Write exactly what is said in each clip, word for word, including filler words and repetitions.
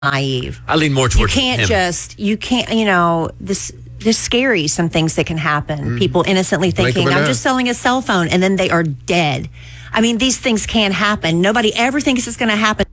naive. I lean more towards You can't him. just, you can't, you know, this, there's scary, some things that can happen. Mm-hmm. People innocently thinking, I'm just selling a cell phone, and then they are dead. I mean, these things can happen. Nobody ever thinks it's going to happen.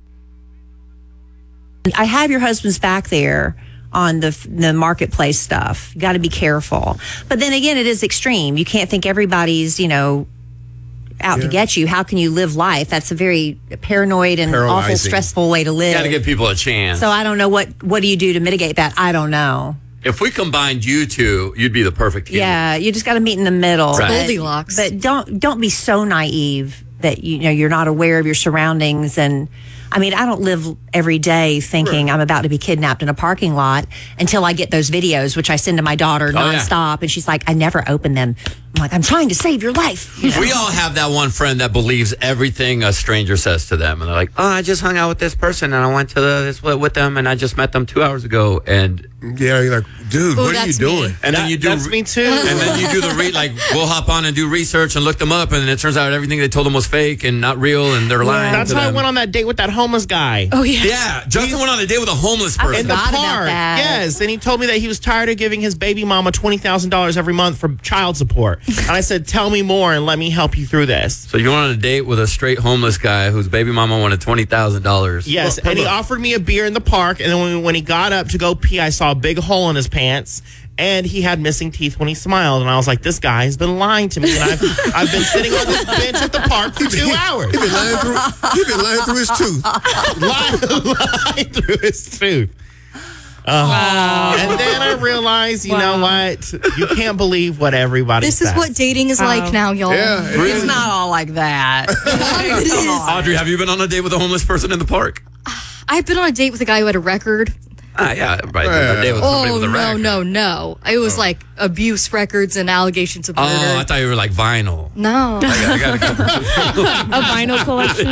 I have your husband's back there on the the marketplace stuff. You got to be careful. But then again, it is extreme. You can't think everybody's, you know, out yeah. to get you. How can you live life? That's a very paranoid and Paralyzing. awful, stressful way to live. You got to give people a chance. So I don't know what what do you do to mitigate that? I don't know. If we combined you two, you'd be the perfect team. Yeah, you just got to meet in the middle. Right. Goldilocks. But, but don't don't be so naive that you know you're not aware of your surroundings. And I mean, I don't live every day thinking right. I'm about to be kidnapped in a parking lot until I get those videos, which I send to my daughter nonstop, oh, yeah. and she's like, I never open them. I'm like, I'm trying to save your life. You know? We all have that one friend that believes everything a stranger says to them, and they're like, "Oh, I just hung out with this person, and I went to the, this with them, and I just met them two hours ago." And yeah, you're like, dude, Ooh, what are you doing? Me. And that, then you do, that's me too. And then you do the read, like we'll hop on and do research and look them up, and then it turns out everything they told them was fake and not real, and they're lying. That's to how them. I went on that date with that homeless guy. Oh yeah, yeah. Justin He's, went on a date with a homeless person in the about park. that. Yes, and he told me that he was tired of giving his baby mama twenty thousand dollars every month for child support. And I said, "Tell me more and let me help you through this." So you went on a date with a straight homeless guy whose baby mama wanted twenty thousand dollars. Yes, well, and he offered me a beer in the park, and then when, when he got up to go pee, I saw a big hole in his pants, and he had missing teeth when he smiled, and I was like, this guy has been lying to me, and I've, I've been sitting on this bench at the park for two hours. He's been lying through, he been lying through his tooth. lying, lying through his tooth. Uh, wow. And then I realized, you wow. know what? You can't believe what everybody This says. is what dating is like now, y'all. Yeah, it It's not all like that. It is. Audrey, have you been on a date with a homeless person in the park? I've been on a date with a guy who had a record. Ah, yeah, right. A date with somebody Oh, with a no, record. no, no. It was oh. like abuse records and allegations of murder. Oh, I thought you were like vinyl. No. I got, I got a couple. A vinyl collection.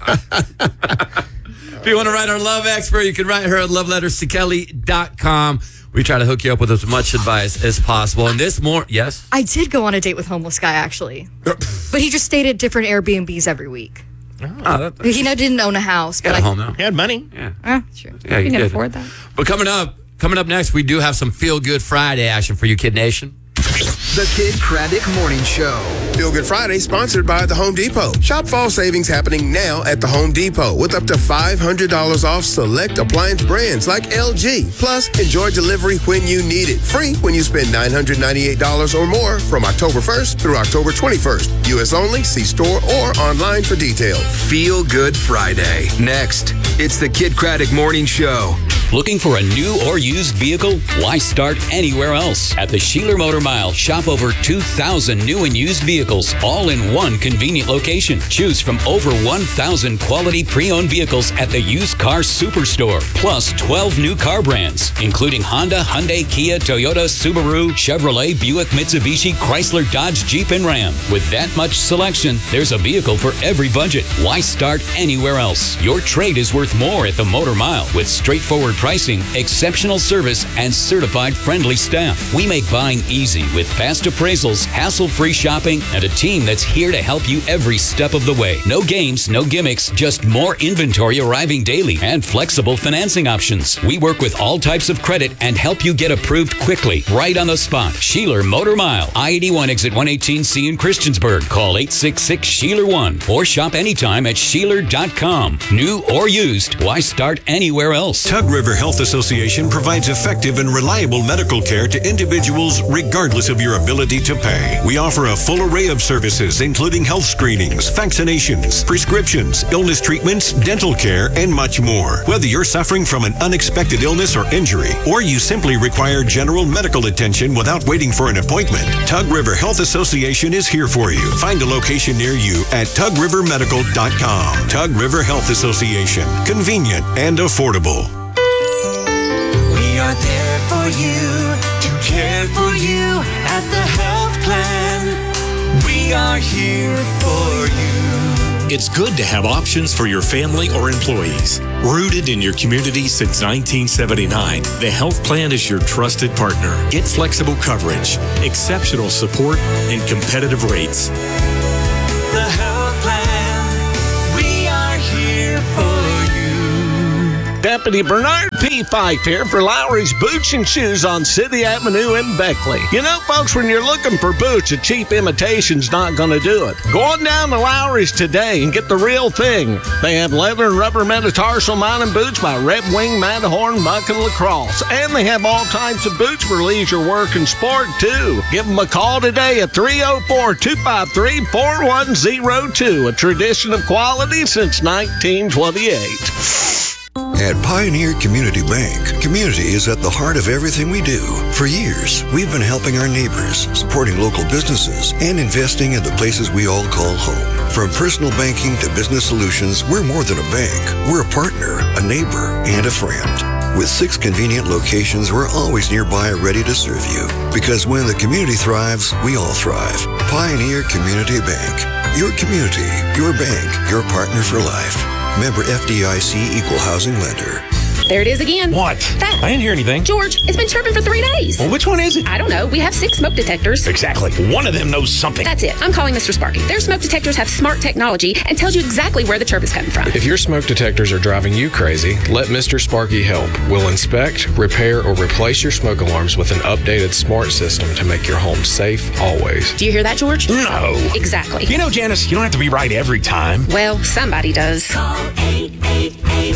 If you want to write our love expert, you can write her at love letters to kelly dot com. We try to hook you up with as much advice as possible. And this more, yes? I did go on a date with a homeless guy, actually. But he just stayed at different Airbnbs every week. Oh, that, he didn't own a house. Got but a I, home now. He had money. Yeah. Uh, sure. Yeah, you you can did. afford that. But coming up, coming up next, we do have some Feel Good Friday action for you, Kid Nation. The Kid Craddock Morning Show. Feel Good Friday, sponsored by The Home Depot. Shop fall savings happening now at The Home Depot with up to five hundred dollars off select appliance brands like L G. Plus, enjoy delivery when you need it. Free when you spend nine hundred ninety-eight dollars or more from October first through October twenty-first. U S only. See store or online for details. Feel Good Friday. Next, it's the Kid Craddock Morning Show. Looking for a new or used vehicle? Why start anywhere else? At the Sheeler Motor Mile, shop over two thousand new and used vehicles, all in one convenient location. Choose from over one thousand quality pre-owned vehicles at the Used Car Superstore, plus twelve new car brands, including Honda, Hyundai, Kia, Toyota, Subaru, Chevrolet, Buick, Mitsubishi, Chrysler, Dodge, Jeep, and Ram. With that much selection, there's a vehicle for every budget. Why start anywhere else? Your trade is worth more at the Motor Mile with straightforward pricing, exceptional service, and certified friendly staff. We make buying easy with fast appraisals, hassle-free shopping, and a team that's here to help you every step of the way. No games, no gimmicks, just more inventory arriving daily and flexible financing options. We work with all types of credit and help you get approved quickly, right on the spot. Sheeler Motor Mile, I eighty-one exit one eighteen C in Christiansburg. Call eight six six, Sheeler one or shop anytime at Sheeler dot com. New or used, why start anywhere else? Tug River Health Association provides effective and reliable medical care to individuals regardless of your ability to pay. We offer a full array of services, including health screenings, vaccinations, prescriptions, illness treatments, dental care, and much more. Whether you're suffering from an unexpected illness or injury, or you simply require general medical attention without waiting for an appointment, Tug River Health Association is here for you. Find a location near you at tug river medical dot com. Tug River Health Association. Convenient and affordable. We are there for you, to care for you at the health plan. We are here for you. It's good to have options for your family or employees. Rooted in your community since nineteen seventy-nine, the Health Plan is your trusted partner. Get flexible coverage, exceptional support, and competitive rates. The Health Plan. We are here for you. Deputy Bernard P. Fife here for Lowry's Boots and Shoes on City Avenue in Beckley. You know, folks, when you're looking for boots, a cheap imitation's not going to do it. Go on down to Lowry's today and get the real thing. They have leather and rubber metatarsal mountain boots by Red Wing, Matterhorn, Buck, and Lacrosse. And they have all types of boots for leisure, work, and sport, too. Give them a call today at three oh four, two five three, four one oh two, a tradition of quality since nineteen twenty-eight. At Pioneer Community Bank, community is at the heart of everything we do. For years, we've been helping our neighbors, supporting local businesses, and investing in the places we all call home. From personal banking to business solutions, we're more than a bank. We're a partner, a neighbor, and a friend. With six convenient locations, we're always nearby ready to serve you. Because when the community thrives, we all thrive. Pioneer Community Bank. Your community, your bank, your partner for life. Member F D I C Equal Housing Lender. There it is again. What? That. I didn't hear anything. George, it's been chirping for three days. Well, which one is it? I don't know. We have six smoke detectors. Exactly. One of them knows something. That's it. I'm calling Mister Sparky. Their smoke detectors have smart technology and tells you exactly where the chirp is coming from. If your smoke detectors are driving you crazy, let Mister Sparky help. We'll inspect, repair, or replace your smoke alarms with an updated smart system to make your home safe always. Do you hear that, George? No. Exactly. You know, Janice, you don't have to be right every time. Well, somebody does. Call eight eight eight,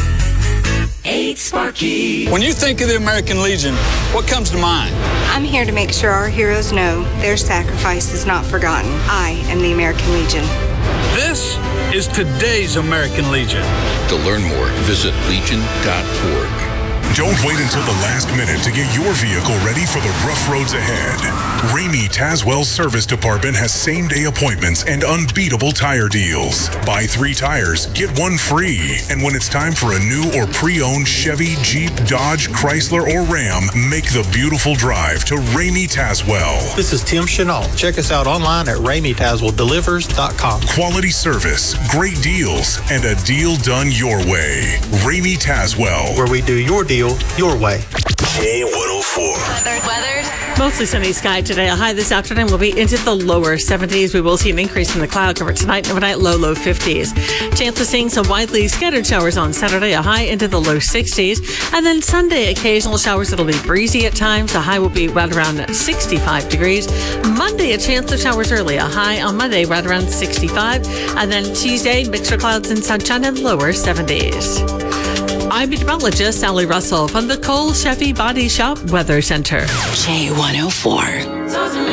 eight Sparky. When you think of the American Legion, what comes to mind? I'm here to make sure our heroes know their sacrifice is not forgotten. I am the American Legion. This is today's American Legion. To learn more, visit legion dot org. Don't wait until the last minute to get your vehicle ready for the rough roads ahead. Ramey Tazwell Service Department has same-day appointments and unbeatable tire deals. Buy three tires, get one free. And when it's time for a new or pre-owned Chevy, Jeep, Dodge, Chrysler, or Ram, make the beautiful drive to Ramey Tazwell. This is Tim Chenault. Check us out online at ramey tazwell delivers dot com. Quality service, great deals, and a deal done your way. Ramey Tazwell. Where we do your deal your way. J one oh four. Weather, weather. Mostly sunny sky today. A high this afternoon will be into the lower seventies. We will see an increase in the cloud cover tonight and overnight, low, low fifties. Chance of seeing some widely scattered showers on Saturday, a high into the low sixties. And then Sunday, occasional showers. It'll be breezy at times. A high will be right around sixty-five degrees. Monday, a chance of showers early. A high on Monday, right around sixty-five. And then Tuesday, mixed of clouds and sunshine and lower seventies. I'm meteorologist Sally Russell from the Cole Chevy Body Shop Weather Center. J one oh four.